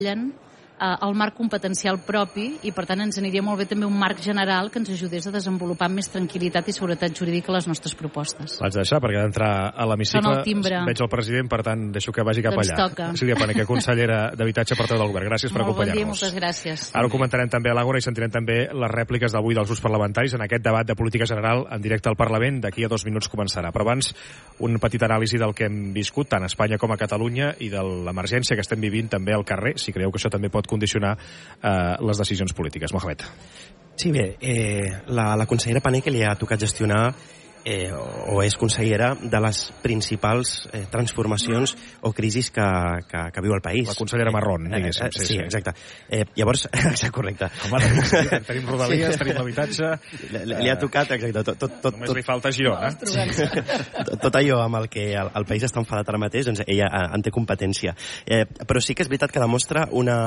el marc competencial propi i, per tant, ens aniria molt bé també un marc general que ens ajudés a desenvolupar amb més tranquil·litat i seguretat jurídica les nostres propostes. L'haig de deixar perquè ha d'entrar a l'hemicicle. Veig el president, per tant, deixo que vagi cap allà. Toca. Sílvia Paneque, consellera d'Habitatge, portaveu del Govern. Gràcies per acompanyar-nos. Bon dia, moltes gràcies. Ara ho comentarem també a l'Àgora i sentirem també les rèpliques d'avui dels grups parlamentaris en aquest debat de política general en directe al Parlament. D'aquí a 2 minuts començarà. Però abans, un petit anàlisi del que hem viscut tant a Espanya com a Catalunya i de l'emergència que estem vivint també al carrer, si creieu que això també pot condicionar les decisions polítiques. Mohamed. Sí, bé, la consellera Paneque li ha tocat gestionar o és consellera de les principals transformacions o crisis que viu el país. La consellera marrón, diguéssim. Sí, exacte. Llavors, correcte. Home, tenim Rodalies, tenim habitatge... Li ha tocat, exacte, tot... Només li falta Girona. Tot allò amb el que el país està enfadat ara mateix, doncs ella en té competència. Però sí que és veritat que demostra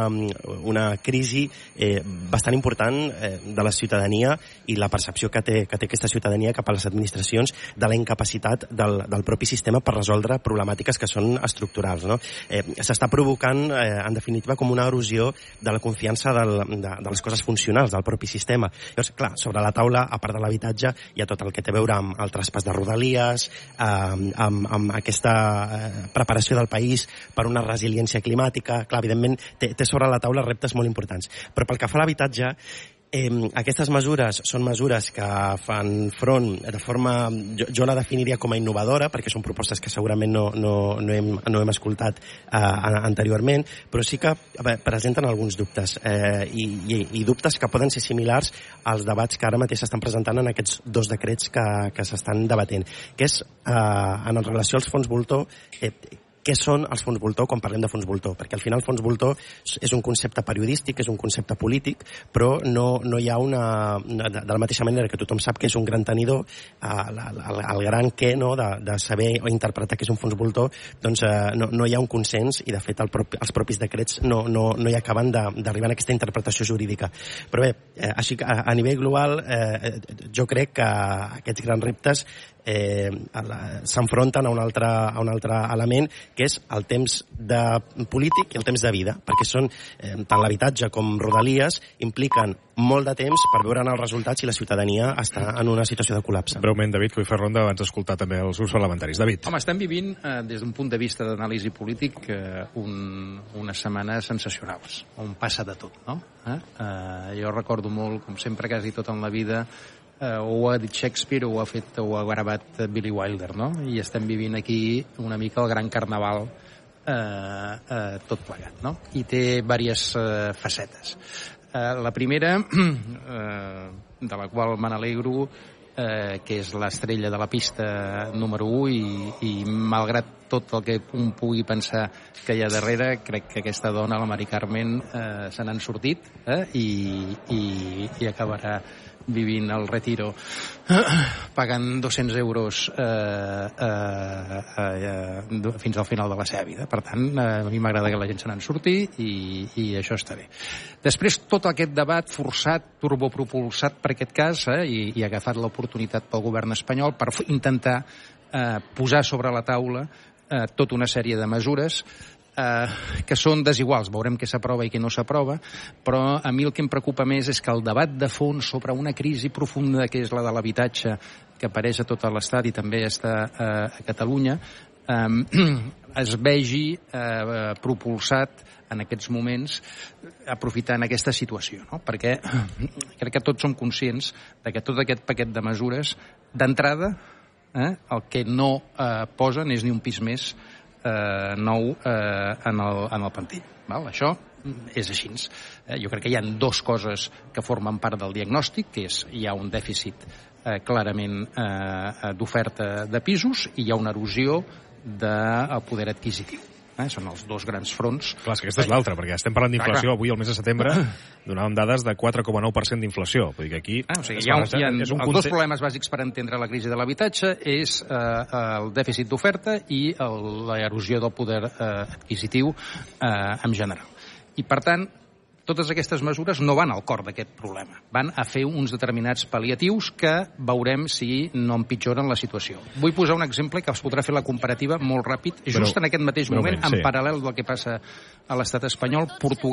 una crisi bastant important de la ciutadania i la percepció que té aquesta ciutadania cap a les administracions de la incapacitat del propi sistema per resoldre problemàtiques que són estructurals. No? S'està provocant, en definitiva, com una erosió de la confiança de les coses funcionals del propi sistema. Llavors, clar, sobre la taula, a part de l'habitatge, hi ha tot el que té a veure amb el traspàs de Rodalies, amb aquesta preparació del país per una resiliència climàtica. Clar, evidentment, té sobre la taula reptes molt importants. Però pel que fa a l'habitatge, aquestes mesures són mesures que fan front de forma, jo la definiria com a innovadora, perquè són propostes que segurament no hem escoltat anteriorment, però sí que presenten alguns dubtes i dubtes que poden ser similars als debats que ara mateix s'estan presentant en aquests 2 decrets que s'estan debatent, que és en relació als fons voltor. Què són els fons voltor quan parlem de fons voltor? Perquè al final fons voltor és un concepte periodístic, és un concepte polític, però no hi ha de la mateixa manera que tothom sap que és un gran tenidor, el gran què de saber o interpretar què és un fons voltor, doncs no hi ha un consens i de fet els propis decrets no hi acaben d'arribar a aquesta interpretació jurídica. Però bé, així que a nivell global jo crec que aquests grans reptes s'enfronten a un altre element, que és el temps de polític i el temps de vida, perquè són tant l'habitatge com Rodalies impliquen molt de temps per veure'n els resultats i la ciutadania està en una situació de col·lapse. Breument, David, que vull fer ronda abans d'escoltar també els grups parlamentaris. David. Home, estem vivint, des d'un punt de vista d'anàlisi polític, unes setmanes sensacionals, on passa de tot, no? Jo recordo molt, com sempre, quasi tot en la vida, o ho ha dit Shakespeare o ho ha gravat Billy Wilder, no? I estem vivint aquí una mica el gran carnaval tot plegat, no? I té diverses facetes. La primera, de la qual me n'alegro, que és l'estrella de la pista número 1 i malgrat tot el que un pugui pensar que hi ha darrere, crec que aquesta dona, la Mari Carmen, se n'han sortit i acabarà vivint el retiro pagant 200 euros fins al final de la seva vida. Per tant, a mi m'agrada que la gent se n'en surti i això està bé. Després, tot aquest debat forçat, turbopropulsat per aquest cas, i ha agafat l'oportunitat pel govern espanyol per intentar posar sobre la taula tota una sèrie de mesures que són desiguals. Veurem què s'aprova i què no s'aprova, però a mi el que em preocupa més és que el debat de fons sobre una crisi profunda, que és la de l'habitatge, que apareix a tot l'Estat i també està a Catalunya, es vegi propulsat en aquests moments aprofitant aquesta situació, no? Perquè crec que tots som conscients de que tot aquest paquet de mesures, d'entrada, el que no posen és ni un pis més nou en el Pantell. Val? Això és així. Jo crec que hi ha 2 coses que formen part del diagnòstic, que és hi ha un dèficit clarament d'oferta de pisos i hi ha una erosió del poder adquisitiu. Són els 2 grans fronts. Clar, és que aquesta és l'altra, perquè estem parlant d'inflació. Avui, al mes de setembre, donàvem dades de 4,9% d'inflació. Vull dir que aquí... hi ha els 2 problemes bàsics per entendre la crisi de l'habitatge és el dèficit d'oferta i l'erosió del poder adquisitiu en general. I, per tant, totes aquestes mesures no van al cor d'aquest problema. Van a fer uns determinats pal·liatius que veurem si no empitjoren la situació. Vull posar un exemple que es podrà fer la comparativa molt ràpid, just en aquest mateix moment, en paral·lel del que passa a l'estat espanyol. Portugal